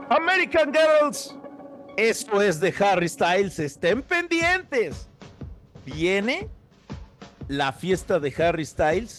American Girls, eso es de Harry Styles, estén pendientes. Viene la fiesta de Harry Styles,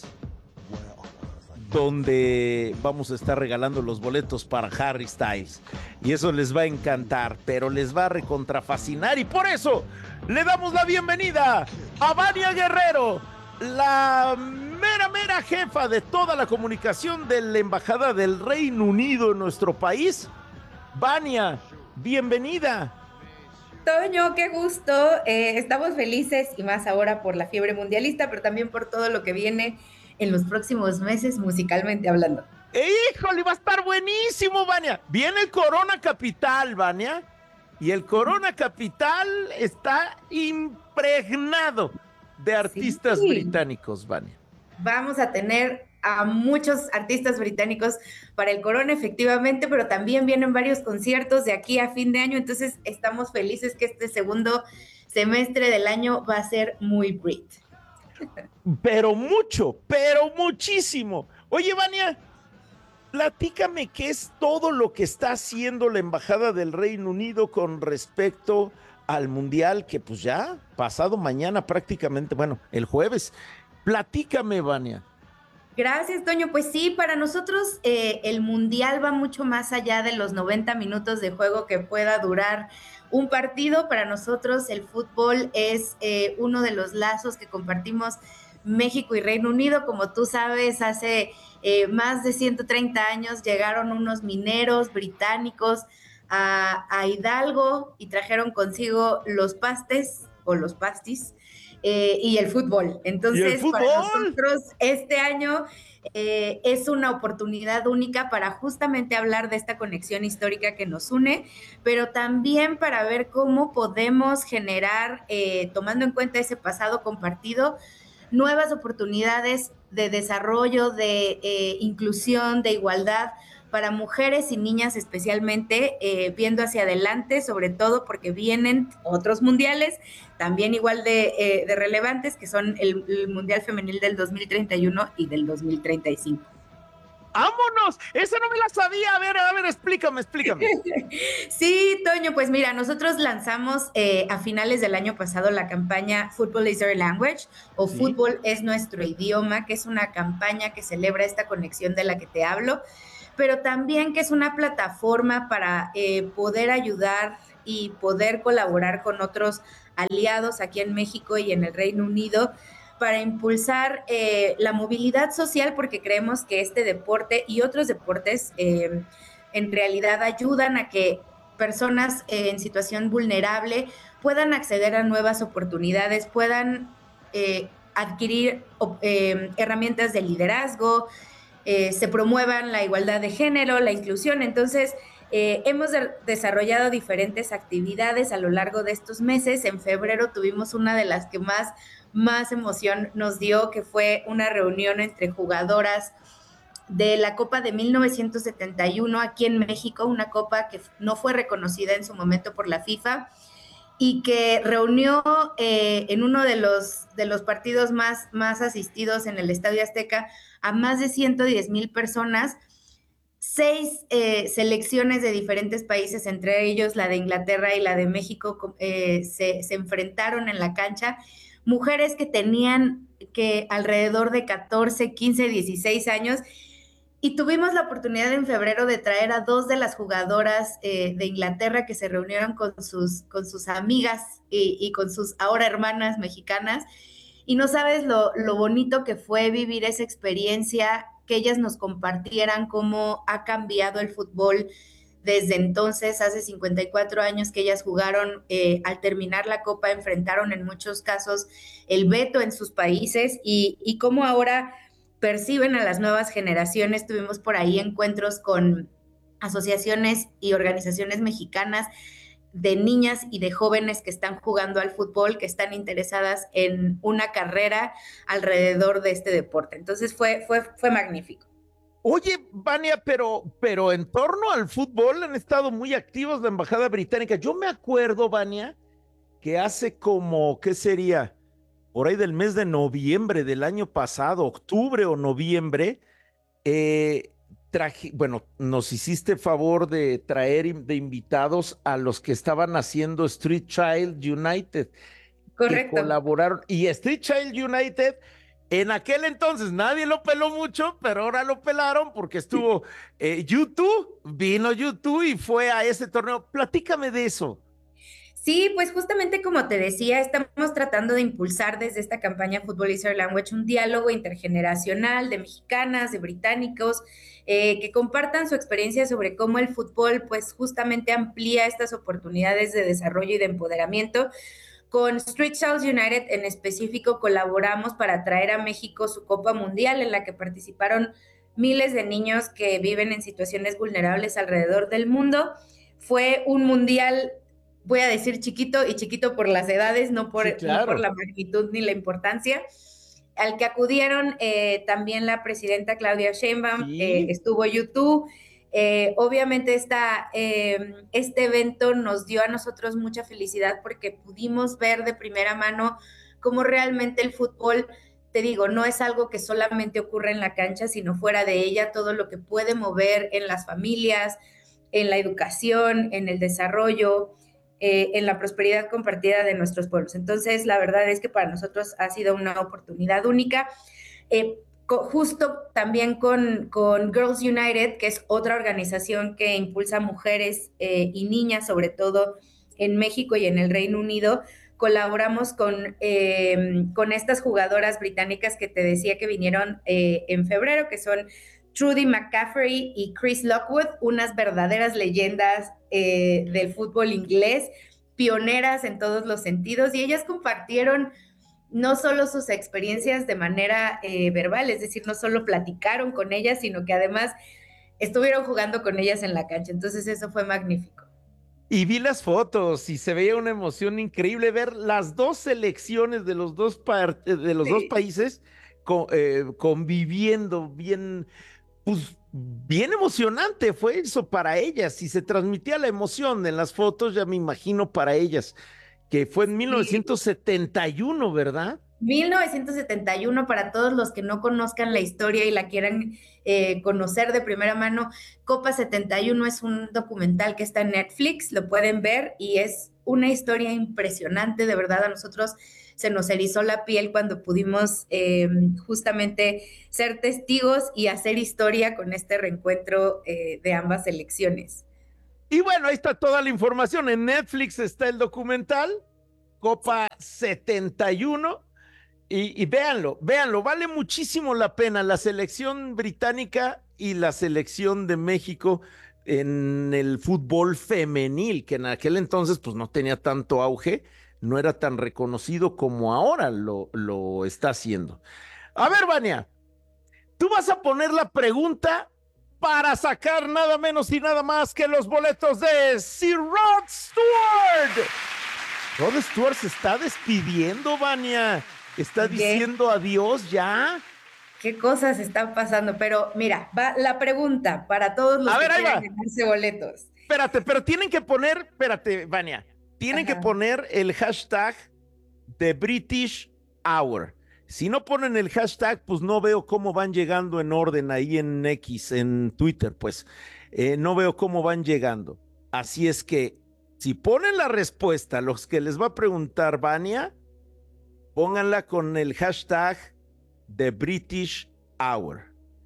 donde vamos a estar regalando los boletos para Harry Styles. Y eso les va a encantar, pero les va a recontrafascinar. Y por eso le damos la bienvenida a Vania Guerrero, la mera jefa de toda la comunicación de la Embajada del Reino Unido en nuestro país. Vania, bienvenida. Toño, qué gusto. Estamos felices y más ahora por la fiebre mundialista, pero también por todo lo que viene en los próximos meses musicalmente hablando. ¡Híjole, va a estar buenísimo, Vania! Viene el Corona Capital, Vania, y el Corona Capital está impregnado de Sí, artistas británicos, Vania. vamos a tener a muchos artistas británicos para el Corona, efectivamente, pero también vienen varios conciertos de aquí a fin de año, entonces estamos felices que este segundo semestre del año va a ser muy Brit. Pero mucho, pero muchísimo. Oye, Vania, platícame qué es todo lo que está haciendo la Embajada del Reino Unido con respecto al Mundial, que pues ya pasado mañana prácticamente, bueno, el jueves. Platícame, Vania. Gracias, Toño. Pues sí, para nosotros el Mundial va mucho más allá de los 90 minutos de juego que pueda durar un partido. Para nosotros el fútbol es uno de los lazos que compartimos México y Reino Unido. Como tú sabes, hace más de 130 años llegaron unos mineros británicos a Hidalgo y trajeron consigo los pastes o los pastis y el fútbol. ¿Y el Entonces, para fútbol? nosotros este año es una oportunidad única para justamente hablar de esta conexión histórica que nos une, pero también para ver cómo podemos generar, tomando en cuenta ese pasado compartido, nuevas oportunidades de desarrollo, de inclusión, de igualdad para mujeres y niñas especialmente, viendo hacia adelante, sobre todo porque vienen otros mundiales también igual de relevantes, que son el Mundial Femenil del 2031 y del 2035. ¡Vámonos! Esa no me la sabía. A ver, explícame. Sí, Toño, pues mira, nosotros lanzamos a finales del año pasado la campaña Football is Our Language o Sí. Fútbol es nuestro idioma, que es una campaña que celebra esta conexión de la que te hablo, pero también que es una plataforma para poder ayudar y poder colaborar con otros aliados aquí en México y en el Reino Unido para impulsar la movilidad social, porque creemos que este deporte y otros deportes en realidad ayudan a que personas en situación vulnerable puedan acceder a nuevas oportunidades, puedan adquirir herramientas de liderazgo, se promuevan la igualdad de género, la inclusión. Entonces, hemos desarrollado diferentes actividades a lo largo de estos meses. En febrero tuvimos una de las que más emoción nos dio, que fue una reunión entre jugadoras de la Copa de 1971 aquí en México, una copa que no fue reconocida en su momento por la FIFA y que reunió en uno de los partidos más asistidos en el Estadio Azteca a más de 110,000 personas, seis selecciones de diferentes países, entre ellos la de Inglaterra y la de México, se enfrentaron en la cancha. Mujeres que tenían que alrededor de 14, 15, 16 años y tuvimos la oportunidad en febrero de traer a dos de las jugadoras de Inglaterra que se reunieron con sus amigas y con sus ahora hermanas mexicanas. Y no sabes lo bonito que fue vivir esa experiencia, que ellas nos compartieran cómo ha cambiado el fútbol desde entonces, hace 54 años que ellas jugaron, al terminar la Copa enfrentaron en muchos casos el veto en sus países y cómo ahora perciben a las nuevas generaciones. Tuvimos por ahí encuentros con asociaciones y organizaciones mexicanas de niñas y de jóvenes que están jugando al fútbol, que están interesadas en una carrera alrededor de este deporte. Entonces fue magnífico. Oye, Vania, pero en torno al fútbol han estado muy activos la Embajada Británica. Yo me acuerdo, Vania, que hace como, ¿qué sería? Por ahí del mes de noviembre del año pasado, octubre o noviembre, eh, bueno, nos hiciste favor de traer de invitados a los que estaban haciendo Street Child United, que Correcto. colaboraron. Y Street Child United, en aquel entonces nadie lo peló mucho, pero ahora lo pelaron porque estuvo YouTube, vino YouTube y fue a ese torneo. Platícame de eso. Sí, pues justamente como te decía, estamos tratando de impulsar desde esta campaña Football is Our Language un diálogo intergeneracional de mexicanas, de británicos, que compartan su experiencia sobre cómo el fútbol pues justamente amplía estas oportunidades de desarrollo y de empoderamiento. Con Street Child United en específico colaboramos para traer a México su Copa Mundial en la que participaron miles de niños que viven en situaciones vulnerables alrededor del mundo. Fue un mundial, voy a decir chiquito, y chiquito por las edades, Sí, no por claro. la magnitud ni la importancia, al que acudieron también la presidenta Claudia Sheinbaum, Sí. estuvo YouTube. Obviamente este evento nos dio a nosotros mucha felicidad porque pudimos ver de primera mano cómo realmente el fútbol, te digo, no es algo que solamente ocurre en la cancha, sino fuera de ella, todo lo que puede mover en las familias, en la educación, en el desarrollo, en la prosperidad compartida de nuestros pueblos. Entonces, la verdad es que para nosotros ha sido una oportunidad única. Justo también con Girls United, que es otra organización que impulsa mujeres y niñas, sobre todo en México y en el Reino Unido, colaboramos con estas jugadoras británicas que te decía que vinieron en febrero, que son Trudy McCaffrey y Chris Lockwood, unas verdaderas leyendas del fútbol inglés, pioneras en todos los sentidos, y ellas compartieron no solo sus experiencias de manera verbal, es decir, no solo platicaron con ellas, sino que además estuvieron jugando con ellas en la cancha. Entonces eso fue magnífico. Y vi las fotos y se veía una emoción increíble ver las dos selecciones de de los dos Sí. países conviviendo bien, pues bien emocionante fue eso para ellas y se transmitía la emoción en las fotos, ya me imagino para ellas, que fue en Sí. 1971, ¿verdad? 1971, para todos los que no conozcan la historia y la quieran conocer de primera mano, Copa 71 es un documental que está en Netflix, lo pueden ver y es una historia impresionante, de verdad a nosotros se nos erizó la piel cuando pudimos justamente ser testigos y hacer historia con este reencuentro de ambas selecciones. Y bueno, ahí está toda la información. En Netflix está el documental, Copa 71. Y véanlo, véanlo, vale muchísimo la pena la selección británica y la selección de México en el fútbol femenil, que en aquel entonces pues no tenía tanto auge, no era tan reconocido como ahora lo está haciendo. A ver, Vania, tú vas a poner la pregunta para sacar nada menos y nada más que los boletos de Sir Rod Stewart. Rod Stewart se está despidiendo, Vania. Está ¿Qué, diciendo adiós ya. qué cosas están pasando? Pero mira, va la pregunta para todos los A ver, que ahí quieran va. ganarse boletos. Espérate, pero tienen que poner, espérate, Vania, tienen que Ajá. poner el hashtag de British Hour. Si no ponen el hashtag, pues no veo cómo van llegando en orden ahí en X, en Twitter, pues no veo cómo van llegando. Así es que si ponen la respuesta, los que les va a preguntar Vania, pónganla con el hashtag de British Hour.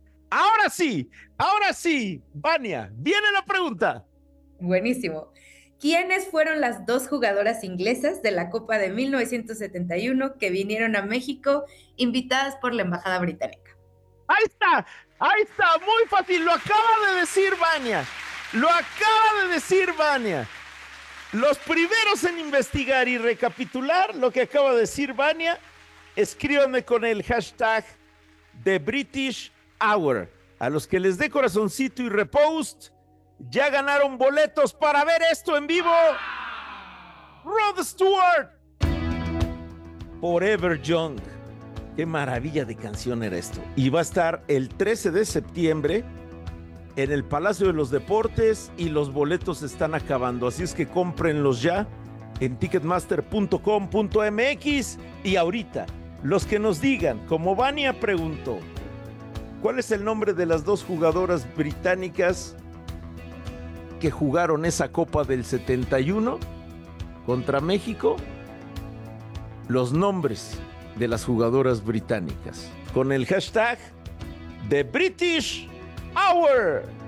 Ahora sí, Vania, viene la pregunta. Buenísimo. ¿Quiénes fueron las dos jugadoras inglesas de la Copa de 1971 que vinieron a México invitadas por la Embajada Británica? Ahí está, muy fácil, lo acaba de decir Vania, lo acaba de decir Vania. Los primeros en investigar y recapitular lo que acaba de decir Vania, escríbanme con el hashtag de British Hour. A los que les dé corazoncito y repost, ya ganaron boletos para ver esto en vivo. Rod Stewart, Forever Young. Qué maravilla de canción era esto. Y va a estar el 13 de septiembre en el Palacio de los Deportes y los boletos se están acabando. Así es que cómprenlos ya en ticketmaster.com.mx y ahorita, los que nos digan, como Vania preguntó, ¿Cuál es el nombre de las dos jugadoras británicas que jugaron esa Copa del 71 contra México? Los nombres de las jugadoras británicas. Con el hashtag The British Hour.